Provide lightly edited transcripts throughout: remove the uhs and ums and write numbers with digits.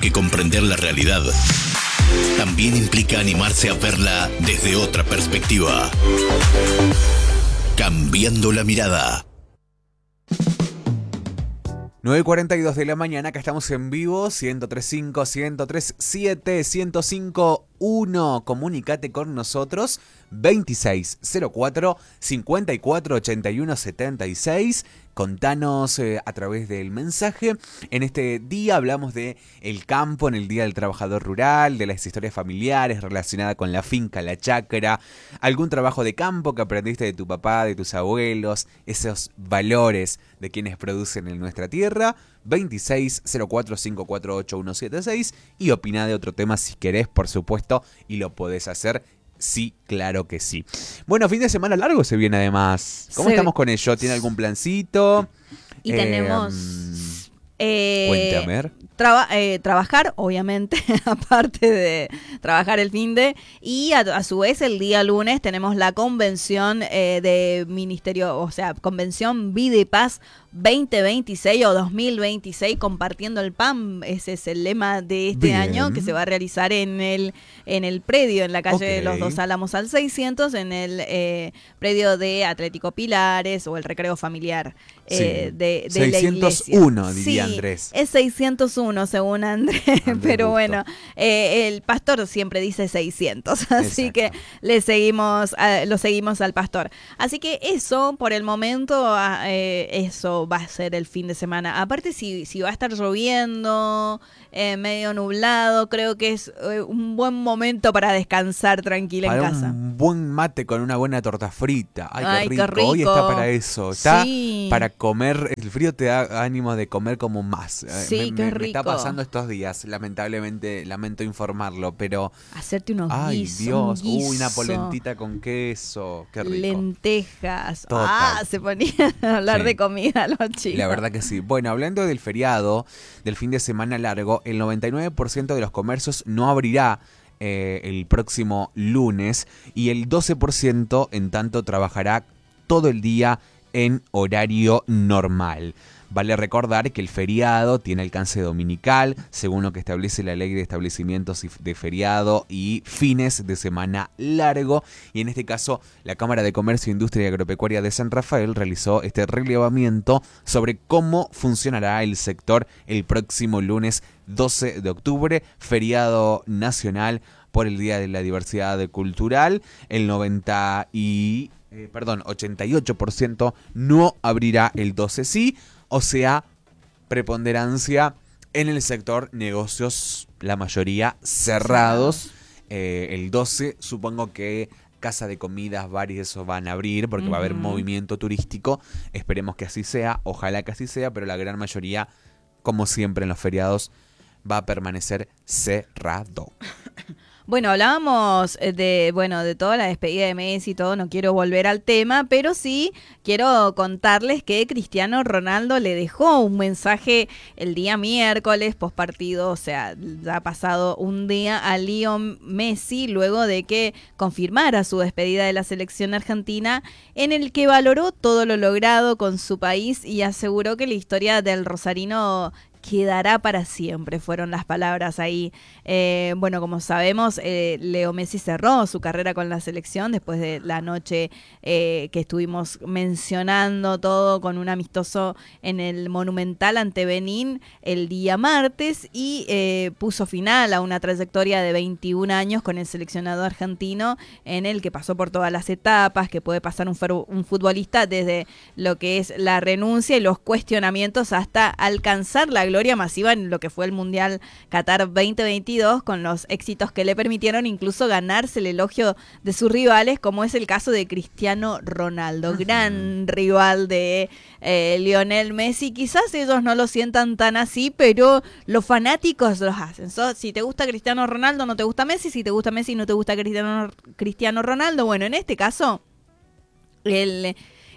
porque comprender la realidad también implica animarse a verla desde otra perspectiva. Cambiando la mirada. 9:42 de la mañana, acá estamos en vivo, 103.5, 103.7, 105.1. Comunicate con nosotros, 2604 54 81 76. Contanos a través del mensaje. En este día hablamos de el campo, en el Día del Trabajador Rural, de las historias familiares relacionadas con la finca, la chacra, algún trabajo de campo que aprendiste de tu papá, de tus abuelos, esos valores de quienes producen en nuestra tierra. 2604 548 176 y opina de otro tema si querés, por supuesto, y lo podés hacer. Sí, claro que sí. Bueno, fin de semana largo se viene además. ¿Cómo estamos con ello? ¿Tiene algún plancito? Y tenemos... Cuéntame. Trabajar, obviamente, aparte de trabajar el finde, y a su vez el día lunes tenemos la convención de ministerio, o sea, convención Vida y Paz 2026 o 2026, compartiendo el pan. Ese es el lema de este año, que se va a realizar en el predio, en la calle de los Dos Álamos al 600, en el predio de Atlético Pilares o el recreo familiar de 601, la iglesia. diría Andrés. Es 601 según Andrés, pero bueno, el pastor siempre dice 600, así que lo seguimos al pastor. Así que eso, por el momento, eso va a ser el fin de semana. Aparte, si va a estar lloviendo, medio nublado, creo que es un buen momento para descansar tranquila en casa. Un buen mate con una buena torta frita. Ay, qué rico. Qué rico. Hoy está para eso. Está sí. Para comer. El frío te da ánimo de comer como más. Sí, qué rico. Me está pasando estos días, lamentablemente, lamento informarlo, pero... Hacerte unos guisos. Ay, Dios. Una polentita con queso. Qué rico. Lentejas. Total. Se ponían a hablar de comida los chicos. La verdad que sí. Bueno, hablando del feriado, del fin de semana largo, el 99% de los comercios no abrirá el próximo lunes y el 12% en tanto trabajará todo el día en horario normal. Vale recordar que el feriado tiene alcance dominical, según lo que establece la ley de establecimientos de feriado y fines de semana largo. Y en este caso, la Cámara de Comercio, Industria y Agropecuaria de San Rafael realizó este relevamiento sobre cómo funcionará el sector el próximo lunes 12 de octubre, feriado nacional por el Día de la Diversidad Cultural. El 88% no abrirá el 12 sí. O sea, preponderancia en el sector negocios, la mayoría cerrados. El 12 supongo que casa de comidas, bares, eso van a abrir porque va a haber movimiento turístico. Esperemos que así sea, ojalá que así sea, pero la gran mayoría, como siempre en los feriados, va a permanecer cerrado. Bueno, hablábamos de toda la despedida de Messi y todo, no quiero volver al tema, pero sí quiero contarles que Cristiano Ronaldo le dejó un mensaje el día miércoles, postpartido, o sea, ya ha pasado un día a Leo Messi, luego de que confirmara su despedida de la selección argentina, en el que valoró todo lo logrado con su país y aseguró que la historia del rosarino quedará para siempre, fueron las palabras ahí. Bueno, como sabemos, Leo Messi cerró su carrera con la selección después de la noche que estuvimos mencionando todo con un amistoso en el Monumental ante Benín el día martes y puso final a una trayectoria de 21 años con el seleccionado argentino en el que pasó por todas las etapas que puede pasar un futbolista, desde lo que es la renuncia y los cuestionamientos hasta alcanzar la gloria masiva en lo que fue el Mundial Qatar 2022, con los éxitos que le permitieron incluso ganarse el elogio de sus rivales, como es el caso de Cristiano Ronaldo, gran rival de Lionel Messi. Quizás ellos no lo sientan tan así, pero los fanáticos los hacen. Si te gusta Cristiano Ronaldo, no te gusta Messi. Si te gusta Messi, no te gusta Cristiano Ronaldo. Bueno, en este caso,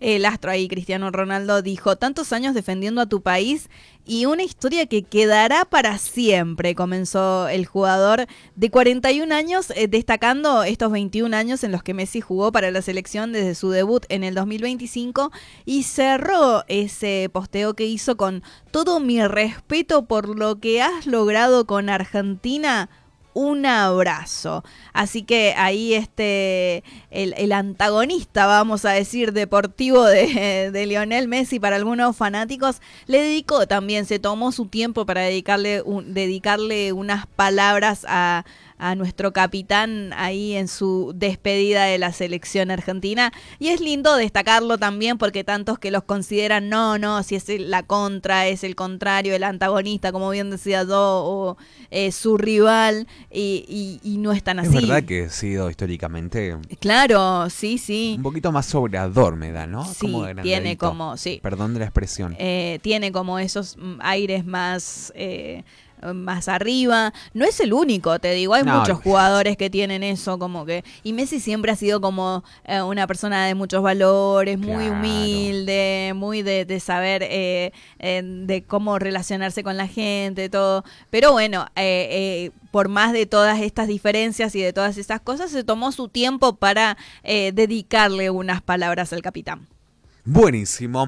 El astro ahí, Cristiano Ronaldo, dijo: tantos años defendiendo a tu país y una historia que quedará para siempre. Comenzó el jugador de 41 años, destacando estos 21 años en los que Messi jugó para la selección desde su debut en el 2025, y cerró ese posteo que hizo con: todo mi respeto por lo que has logrado con Argentina. Un abrazo. Así que ahí el antagonista, vamos a decir, deportivo de Lionel Messi para algunos fanáticos, le dedicó también, se tomó su tiempo para dedicarle unas palabras a nuestro capitán ahí en su despedida de la selección argentina. Y es lindo destacarlo también, porque tantos que los consideran, no, si es la contra, es el contrario, el antagonista, como bien decía yo, o su rival, y no es tan así. Es verdad que he sido históricamente... Claro, sí. Un poquito más sobrador me da, ¿no? Sí, tiene como, sí. Perdón de la expresión. Tiene como esos aires más arriba. No es el único, te digo, hay muchos jugadores que tienen eso, como que... Y Messi siempre ha sido como una persona de muchos valores, muy humilde, muy de saber de cómo relacionarse con la gente, todo. Pero bueno, por más de todas estas diferencias y de todas estas cosas, se tomó su tiempo para dedicarle unas palabras al capitán. Buenísimo.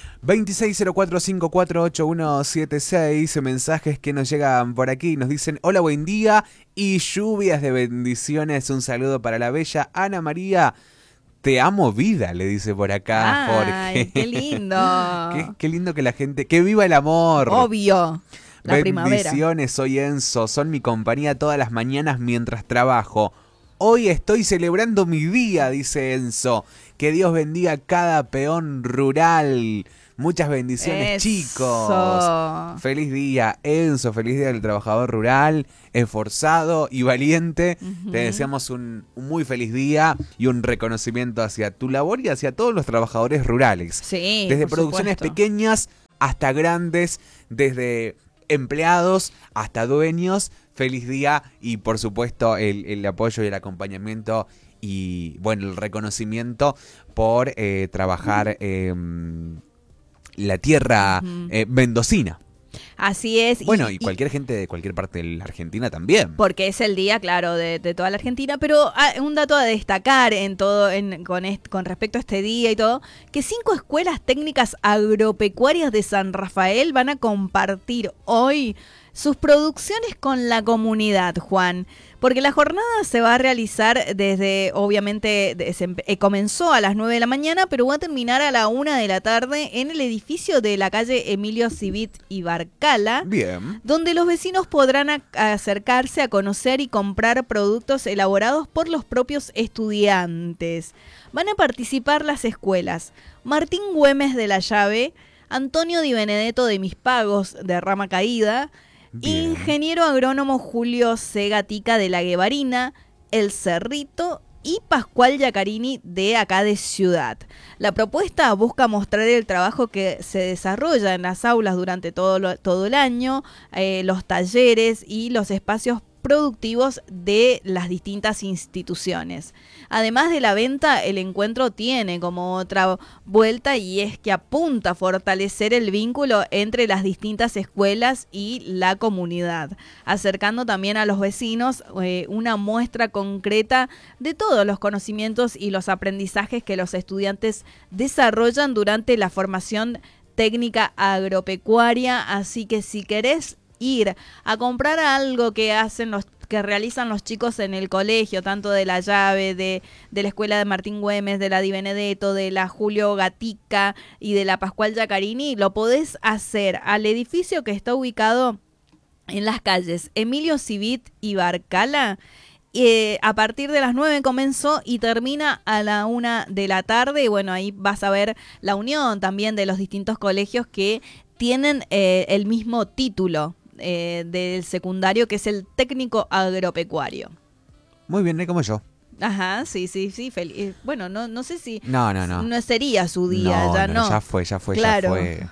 2604548176, mensajes que nos llegan por aquí, nos dicen: hola, buen día y lluvias de bendiciones, un saludo para la bella Ana María, te amo vida, le dice por acá Jorge. Ay, qué lindo. qué lindo que la gente, que viva el amor. Obvio. La bendiciones, soy Enzo, son mi compañía todas las mañanas mientras trabajo. Hoy estoy celebrando mi día, dice Enzo. Que Dios bendiga cada peón rural. Muchas bendiciones, chicos. Feliz día, Enzo. Feliz día del trabajador rural, esforzado y valiente. Te deseamos un muy feliz día y un reconocimiento hacia tu labor y hacia todos los trabajadores rurales. Sí, desde producciones pequeñas hasta grandes, desde empleados hasta dueños. Feliz día y por supuesto el apoyo y el acompañamiento y bueno, el reconocimiento por trabajar la tierra mendocina. Así es. Bueno, y cualquier gente de cualquier parte de la Argentina también. Porque es el día, claro, de toda la Argentina. Pero un dato a destacar con respecto a este día y todo, que 5 escuelas técnicas agropecuarias de San Rafael van a compartir hoy sus producciones con la comunidad, Juan. Porque la jornada se va a realizar desde, obviamente, comenzó a las 9 de la mañana, pero va a terminar a la 1 de la tarde en el edificio de la calle Emilio Civit y Barcala. Bien. Donde los vecinos podrán acercarse a conocer y comprar productos elaborados por los propios estudiantes. Van a participar las escuelas Martín Güemes de la Llave, Antonio Di Benedetto de Mispagos de Rama Caída, bien. Ingeniero agrónomo Julio C. Gatica de la Guevarina, El Cerrito y Pascual Yacarini de acá de Ciudad. La propuesta busca mostrar el trabajo que se desarrolla en las aulas durante todo el año, los talleres y los espacios productivos de las distintas instituciones. Además de la venta, el encuentro tiene como otra vuelta, y es que apunta a fortalecer el vínculo entre las distintas escuelas y la comunidad, acercando también a los vecinos una muestra concreta de todos los conocimientos y los aprendizajes que los estudiantes desarrollan durante la formación técnica agropecuaria. Así que si querés ir a comprar algo que realizan los chicos en el colegio, tanto de la Llave, de la escuela de Martín Güemes, de la Di Benedetto, de la Julio Gatica y de la Pascual Yacarini, lo podés hacer al edificio que está ubicado en las calles Emilio Civit y Barcala. A partir de las 9 comenzó y termina a la 1 de la tarde. Y bueno, ahí vas a ver la unión también de los distintos colegios que tienen el mismo título del secundario, que es el técnico agropecuario. Muy bien, como yo. Ajá, sí, feliz. Bueno, no sé si no sería su día, no. Ya fue, claro. Ya fue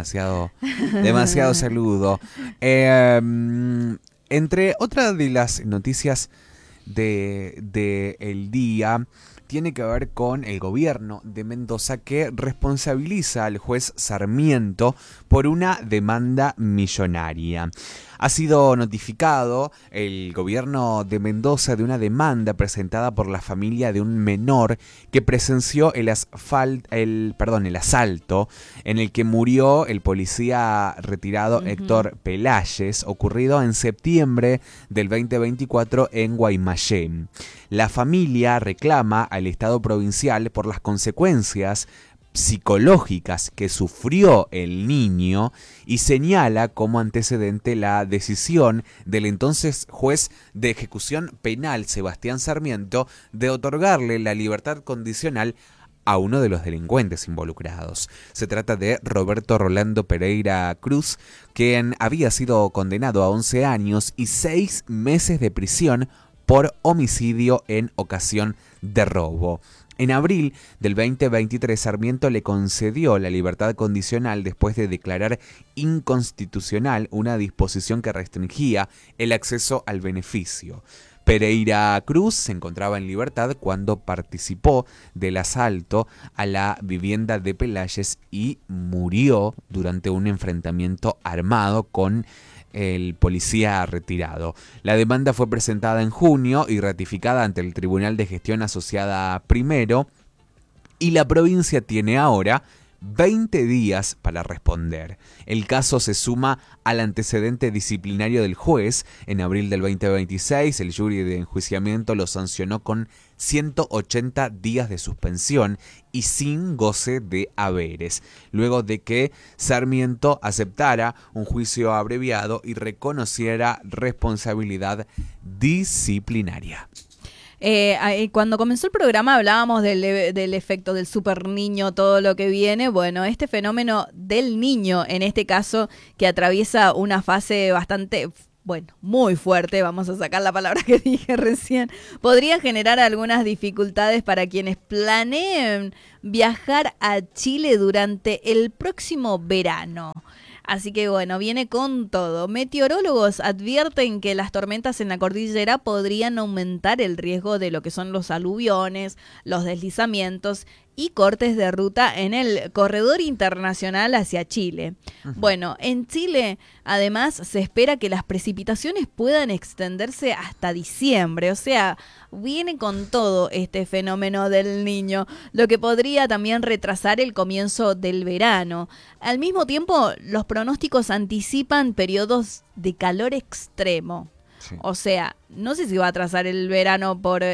demasiado saludo. Entre otras de las noticias de el día tiene que ver con el gobierno de Mendoza, que responsabiliza al juez Sarmiento por una demanda millonaria. Ha sido notificado el gobierno de Mendoza de una demanda presentada por la familia de un menor que presenció el asalto en el que murió el policía retirado Héctor Peláez, ocurrido en septiembre del 2024 en Guaymallén. La familia reclama al Estado provincial por las consecuencias psicológicas que sufrió el niño y señala como antecedente la decisión del entonces juez de ejecución penal Sebastián Sarmiento de otorgarle la libertad condicional a uno de los delincuentes involucrados. Se trata de Roberto Rolando Pereira Cruz, quien había sido condenado a 11 años y 6 meses de prisión por homicidio en ocasión de robo. En abril del 2023, Sarmiento le concedió la libertad condicional después de declarar inconstitucional una disposición que restringía el acceso al beneficio. Pereira Cruz se encontraba en libertad cuando participó del asalto a la vivienda de Peláez y murió durante un enfrentamiento armado con el policía retirado. La demanda fue presentada en junio y ratificada ante el Tribunal de Gestión Asociada primero, y la provincia tiene ahora 20 días para responder. El caso se suma al antecedente disciplinario del juez. En abril del 2026, el jury de enjuiciamiento lo sancionó con 180 días de suspensión y sin goce de haberes, luego de que Sarmiento aceptara un juicio abreviado y reconociera responsabilidad disciplinaria. Cuando comenzó el programa hablábamos del efecto del super niño, todo lo que viene. Bueno, este fenómeno del niño, en este caso, que atraviesa una fase bastante, muy fuerte, vamos a sacar la palabra que dije recién, podría generar algunas dificultades para quienes planeen viajar a Chile durante el próximo verano. Así que viene con todo. Meteorólogos advierten que las tormentas en la cordillera podrían aumentar el riesgo de lo que son los aluviones, los deslizamientos y cortes de ruta en el corredor internacional hacia Chile. En Chile, además, se espera que las precipitaciones puedan extenderse hasta diciembre. O sea, viene con todo este fenómeno del niño, lo que podría también retrasar el comienzo del verano. Al mismo tiempo, los pronósticos anticipan periodos de calor extremo. Sí. O sea, no sé si va a atrasar el verano por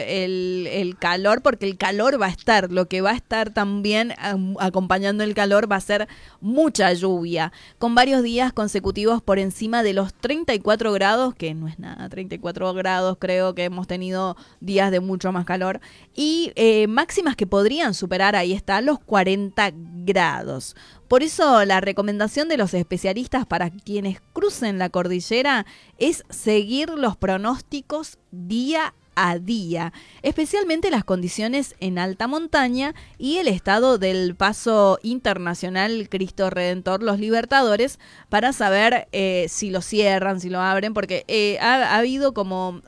el calor, porque el calor va a estar. Lo que va a estar también acompañando el calor va a ser mucha lluvia, con varios días consecutivos por encima de los 34 grados, que no es nada, 34 grados, creo que hemos tenido días de mucho más calor, y máximas que podrían superar, ahí está, los 40 grados. Por eso la recomendación de los especialistas para quienes crucen la cordillera es seguir los pronósticos día a día, especialmente las condiciones en alta montaña y el estado del Paso Internacional Cristo Redentor Los Libertadores, para saber si lo cierran, si lo abren, porque ha habido como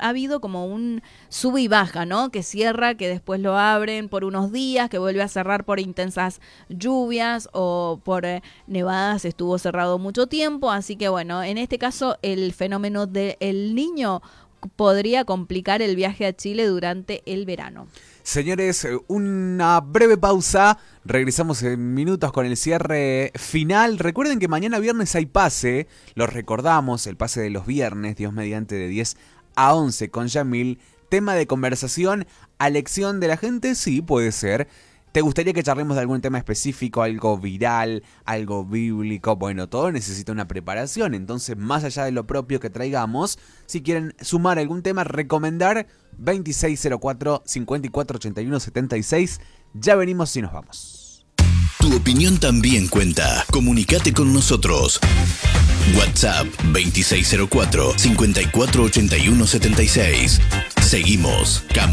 un sube y baja, ¿no? Que cierra, que después lo abren por unos días, que vuelve a cerrar por intensas lluvias o por nevadas, estuvo cerrado mucho tiempo. Así que en este caso el fenómeno del Niño podría complicar el viaje a Chile durante el verano. Señores, una breve pausa. Regresamos en minutos con el cierre final. Recuerden que mañana viernes hay pase. Los recordamos, el pase de los viernes, Dios mediante, de 10 a 11 con Yamil. Tema de conversación, elección de la gente, sí, puede ser. ¿Te gustaría que charlemos de algún tema específico, algo viral, algo bíblico? Todo necesita una preparación, entonces más allá de lo propio que traigamos, si quieren sumar algún tema, recomendar 2604-5481-76. Ya venimos y nos vamos. Tu opinión también cuenta. Comunicate con nosotros. WhatsApp 2604-5481-76. Seguimos.